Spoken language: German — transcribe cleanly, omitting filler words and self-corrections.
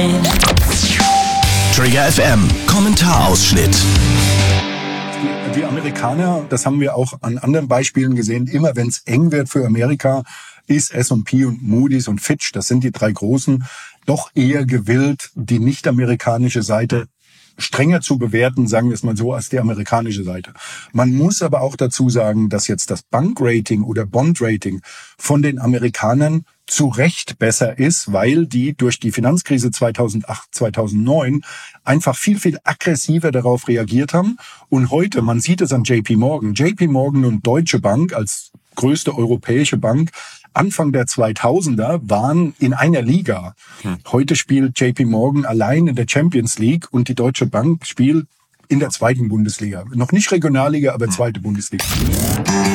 Trigger FM Kommentarausschnitt. Die Amerikaner, das haben wir auch an anderen Beispielen gesehen, immer wenn es eng wird für Amerika, ist S&P und Moody's und Fitch, das sind die drei großen, doch eher gewillt, die nicht-amerikanische Seite strenger zu bewerten, sagen wir es mal so, als die amerikanische Seite. Man muss aber auch dazu sagen, dass jetzt das Bankrating oder Bondrating von den Amerikanern zu Recht besser ist, weil die durch die Finanzkrise 2008, 2009 einfach viel, viel aggressiver darauf reagiert haben. Und heute, man sieht es an JP Morgan. JP Morgan und Deutsche Bank als größte europäische Bank Anfang der 2000er waren in einer Liga. Heute spielt JP Morgan allein in der Champions League und die Deutsche Bank spielt in der zweiten Bundesliga. Noch nicht Regionalliga, aber zweite Bundesliga.